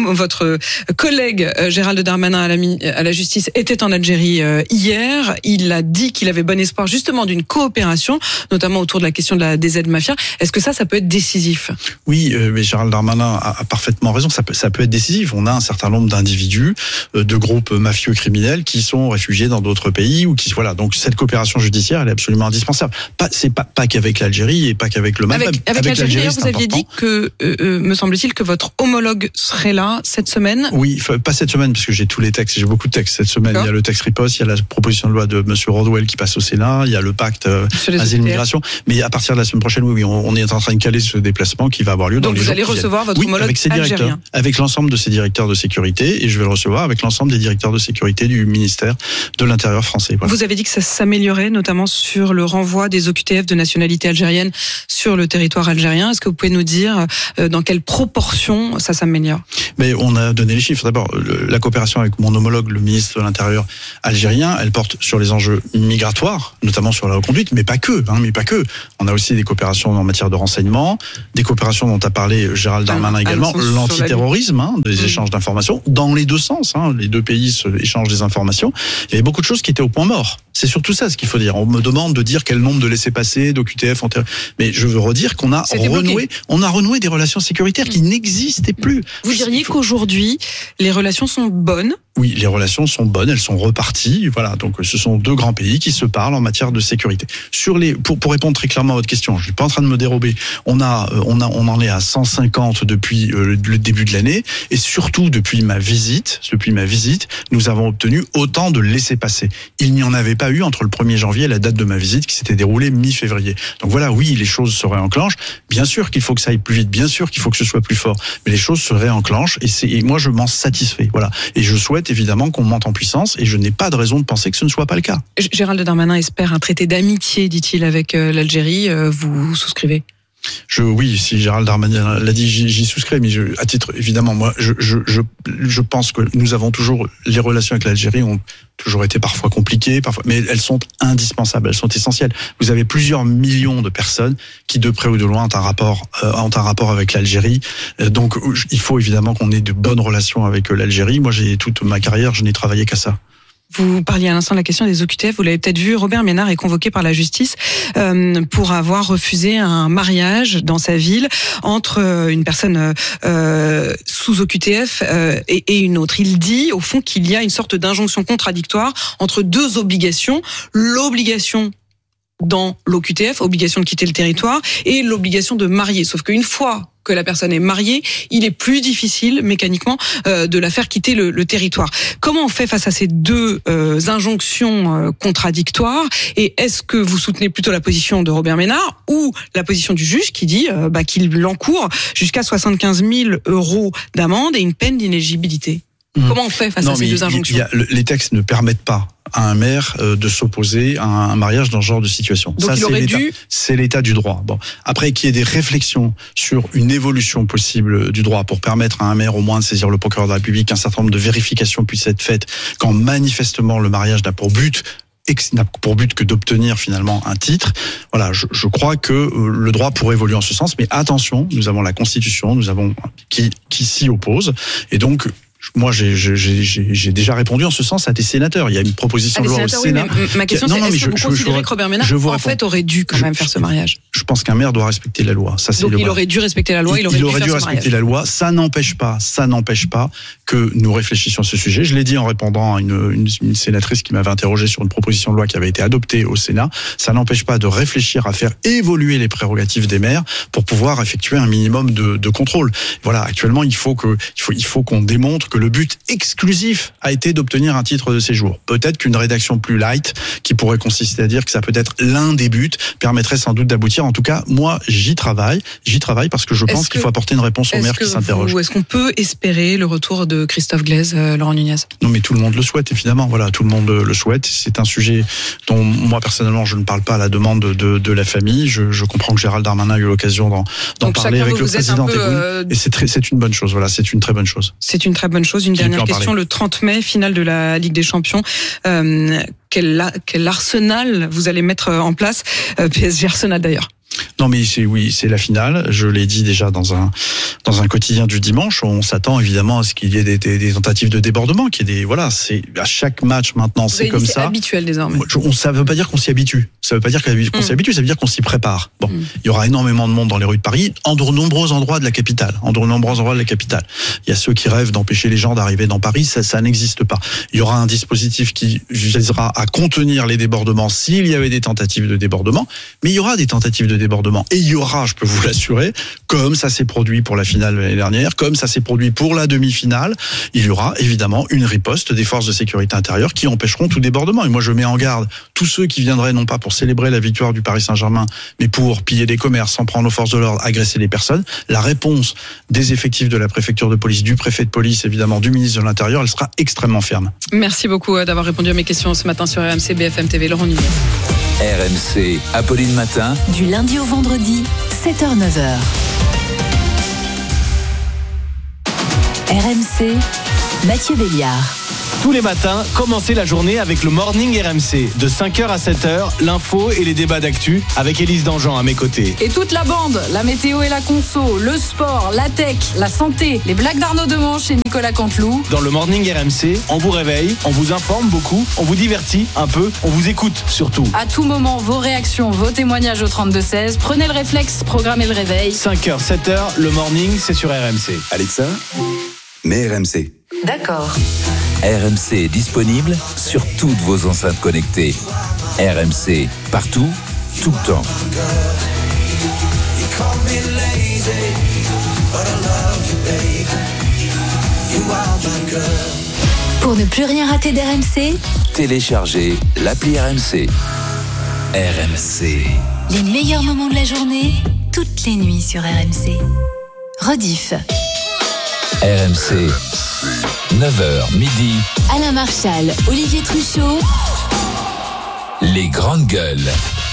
collègue Gérald Darmanin à la justice était en Algérie hier. Il a dit qu'il avait bon espoir justement d'une coopération, notamment autour de la question des aides mafias. Est-ce que ça peut être décisif? Oui, mais Gérald Darmanin a parfaitement raison. Ça peut être décisif. On a un certain nombre d'individus, de groupes mafieux criminels qui sont réfugiés dans d'autres pays ou qui voilà. Donc cette coopération judiciaire, elle est absolument indispensable. C'est pas qu'avec l'Algérie et pas qu'avec le Maghreb. Avec l'Algérie, d'ailleurs, vous aviez dit que, me semble-t-il, que votre homologue serait là cette semaine. Oui, pas cette semaine parce que j'ai tous les textes, j'ai beaucoup de textes cette semaine. Il y a le texte riposte, il y a la proposition de loi de Monsieur Rodwell qui passe au Sénat, il y a le pacte asile-migration. Mais à partir de la semaine prochaine, oui, on est en train de caler ce déplacement qui va avoir lieu dans les jours qui viennent. Donc vous allez recevoir votre homologue avec ses algérien. directeurs, avec l'ensemble de ses directeurs de sécurité, et je vais le recevoir avec l'ensemble des directeurs de sécurité du ministère de l'Intérieur français. Voilà. Vous avez dit que ça s'améliorait, notamment sur le renvoi des OQTF de nationalité algérienne sur le territoire algérien. Est-ce que vous pouvez nous dire dans quelle proportion ça s'améliore? Mais on a donné les chiffres. D'abord, la coopération avec mon homologue, le ministre de l'Intérieur algérien, elle porte sur les enjeux migratoires, notamment sur la reconduite, mais pas que. On a aussi des coopérations en matière de renseignement, des coopérations dont a parlé Gérald Darmanin également, l'antiterrorisme, des échanges d'informations, dans les deux sens. Les deux pays échangent des informations. Il y avait beaucoup de choses qui étaient au point mort. C'est surtout ça ce qu'il faut dire. On me demande de dire quel nombre de laissez-passer, d'OQTF, mais je veux redire qu'on a renoué des relations sécuritaires qui n'existaient plus. Vous diriez qu'aujourd'hui, les relations sont bonnes? Oui, les relations sont bonnes, elles sont reparties. Voilà, donc ce sont deux grands pays qui se parlent en matière de sécurité. Pour répondre très clairement à votre question, je suis pas en train de me dérober. On en est à 150 depuis le début de l'année, et surtout depuis ma visite, nous avons obtenu autant de laissez-passer. Il n'y en avait pas eu entre le 1er janvier et la date de ma visite qui s'était déroulée mi-février. Donc voilà, oui, les choses se réenclenchent. Bien sûr qu'il faut que ça aille plus vite, bien sûr qu'il faut que ce soit plus fort, mais les choses se réenclenchent et moi je m'en satisfais. Voilà, et je souhaite évidemment qu'on monte en puissance et je n'ai pas de raison de penser que ce ne soit pas le cas. Gérald Darmanin espère un traité d'amitié, dit-il, avec l'Algérie. Vous souscrivez? Oui, si Gérald Darmanin l'a dit, j'y souscris, mais à titre, évidemment, moi, je pense que nous avons toujours, les relations avec l'Algérie ont toujours été parfois compliquées, mais elles sont indispensables, elles sont essentielles. Vous avez plusieurs millions de personnes qui, de près ou de loin, ont un rapport avec l'Algérie. Donc, il faut évidemment qu'on ait de bonnes relations avec l'Algérie. Moi, toute ma carrière, je n'ai travaillé qu'à ça. Vous parliez à l'instant de la question des OQTF, vous l'avez peut-être vu, Robert Ménard est convoqué par la justice pour avoir refusé un mariage dans sa ville entre une personne sous OQTF et une autre. Il dit au fond qu'il y a une sorte d'injonction contradictoire entre deux obligations, l'obligation dans l'OQTF, obligation de quitter le territoire, et l'obligation de marier. Sauf qu'une fois que la personne est mariée, il est plus difficile mécaniquement de la faire quitter le territoire. Comment on fait face à ces deux injonctions contradictoires? Et est-ce que vous soutenez plutôt la position de Robert Ménard ou la position du juge qui dit qu'il encourt jusqu'à 75 000 € d'amende et une peine d'inéligibilité? Comment on fait face à ces deux injonctions? Les textes ne permettent pas à un maire de s'opposer à un mariage dans ce genre de situation. Donc ça, c'est l'état du droit. Bon, après qu'il y ait des réflexions sur une évolution possible du droit pour permettre à un maire au moins de saisir le procureur de la République, qu'un certain nombre de vérifications puissent être faites quand manifestement le mariage n'a pour but que d'obtenir finalement un titre. Voilà, je crois que le droit pourrait évoluer en ce sens, mais attention, nous avons la Constitution, qui s'y oppose, et donc moi, j'ai déjà répondu en ce sens à des sénateurs. Il y a une proposition de loi au Sénat. Oui, mais ma question, c'est est-ce que vous considérez que Robert Ménard, en fait, aurait dû quand même faire ce mariage? Je pense qu'un maire doit respecter la loi. Ça, donc il aurait dû respecter la loi, il aurait dû respecter la loi. Ça n'empêche pas que nous réfléchissions à ce sujet. Je l'ai dit en répondant à une sénatrice qui m'avait interrogé sur une proposition de loi qui avait été adoptée au Sénat. Ça n'empêche pas de réfléchir à faire évoluer les prérogatives des maires pour pouvoir effectuer un minimum de contrôle. Voilà, actuellement, il faut qu'on démontre que le but exclusif a été d'obtenir un titre de séjour. Peut-être qu'une rédaction plus light, qui pourrait consister à dire que ça peut être l'un des buts, permettrait sans doute d'aboutir. En tout cas, moi, j'y travaille parce que je pense qu'il faut apporter une réponse aux maires qui s'interrogent. Est-ce qu'on peut espérer le retour de Christophe Glaise, Laurent Nunez? Non, mais tout le monde le souhaite, évidemment. Voilà, tout le monde le souhaite. C'est un sujet dont moi, personnellement, je ne parle pas à la demande de la famille. Je comprends que Gérald Darmanin a eu l'occasion d'en parler avec le président Tebboune. Et c'est une bonne chose. Voilà, c'est une très bonne chose. C'est une très bonne chose. Une dernière question, le 30 mai, finale de la Ligue des Champions. Quel arsenal vous allez mettre en place? PSG Arsenal d'ailleurs. Non, mais c'est la finale. Je l'ai dit déjà dans un quotidien du dimanche. On s'attend évidemment à ce qu'il y ait des tentatives de débordement, c'est à chaque match maintenant, c'est comme ça. C'est habituel désormais. Ça veut pas dire qu'on s'y habitue. Ça veut pas dire qu'on s'y habitue. Ça veut dire qu'on s'y prépare. Bon, il y aura énormément de monde dans les rues de Paris, en de nombreux endroits de la capitale. Il y a ceux qui rêvent d'empêcher les gens d'arriver dans Paris. Ça n'existe pas. Il y aura un dispositif qui visera à contenir les débordements s'il y avait des tentatives de débordement. Mais il y aura des tentatives de débordement. Et il y aura, je peux vous l'assurer, comme ça s'est produit pour la finale l'année dernière, comme ça s'est produit pour la demi-finale, il y aura évidemment une riposte des forces de sécurité intérieure qui empêcheront tout débordement. Et moi, je mets en garde tous ceux qui viendraient non pas pour célébrer la victoire du Paris Saint-Germain, mais pour piller des commerces, s'en prendre aux forces de l'ordre, agresser les personnes. La réponse des effectifs de la préfecture de police, du préfet de police, évidemment, du ministre de l'Intérieur, elle sera extrêmement ferme. Merci beaucoup d'avoir répondu à mes questions ce matin sur RMC BFM TV. Laurent Nunez. RMC, Apolline Matin. Du lundi au vendredi, 7h-9h. RMC, Mathieu Béliard. Tous les matins, commencez la journée avec le Morning RMC. De 5h à 7h, l'info et les débats d'actu avec Élise Dangean à mes côtés. Et toute la bande, la météo et la conso, le sport, la tech, la santé, les blagues d'Arnaud Demanche et Nicolas Canteloup. Dans le Morning RMC, on vous réveille, on vous informe beaucoup, on vous divertit un peu, on vous écoute surtout. À tout moment, vos réactions, vos témoignages au 32-16. Prenez le réflexe, programmez le réveil. 5h, 7h, le Morning, c'est sur RMC. Alexa, mets RMC. D'accord. RMC est disponible sur toutes vos enceintes connectées. RMC, partout, tout le temps. Pour ne plus rien rater d'RMC, Téléchargez l'appli RMC. RMC. les meilleurs moments de la journée, toutes les nuits sur RMC. Rediff. RMC. 9h, midi. Alain Marchal, Olivier Truchot. Les grandes gueules.